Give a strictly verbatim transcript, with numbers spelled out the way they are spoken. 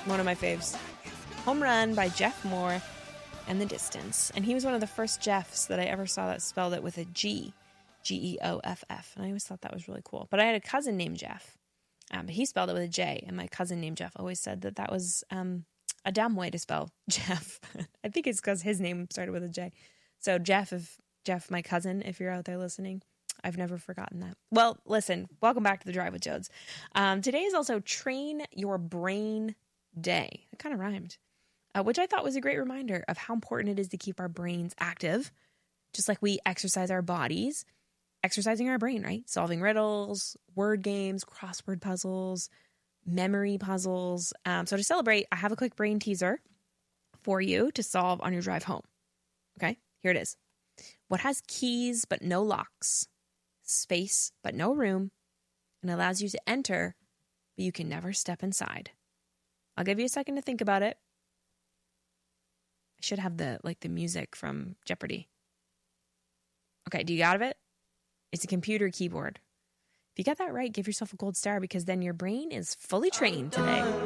One of my faves. Home Run by Jeff Moore and The Distance. And he was one of the first Jeffs that I ever saw that spelled it with a G. G E O F F. And I always thought that was really cool. But I had a cousin named Jeff. Um, but he spelled it with a J. And my cousin named Jeff always said that that was um, a dumb way to spell Jeff. I think it's because his name started with a J. So Jeff, if Jeff, my cousin, if you're out there listening, I've never forgotten that. Well, listen, welcome back to the Drive with Jodes. Um, today is also Train Your Brain Day. It kind of rhymed, uh, which I thought was a great reminder of how important it is to keep our brains active, just like we exercise our bodies, exercising our brain, right? Solving riddles, word games, crossword puzzles, memory puzzles. Um, so to celebrate, I have a quick brain teaser for you to solve on your drive home. Okay, here it is. What has keys but no locks, space but no room, and allows you to enter, but you can never step inside? I'll give you a second to think about it. I should have the like the music from Jeopardy. Okay, do you got it? It's a computer keyboard. If you got that right, give yourself a gold star because then your brain is fully trained today.